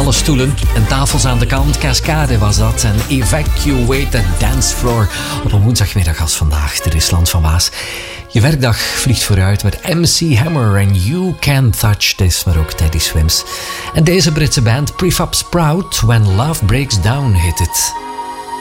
Alle stoelen en tafels aan de kant. Cascade was dat. En Evacuate the Dance Floor. Op een woensdagmiddag als vandaag. Er is Land van Waas. Je werkdag vliegt vooruit met MC Hammer en You Can't Touch This, maar ook Teddy Swims. En deze Britse band Prefab Sprout, When Love Breaks Down heet het.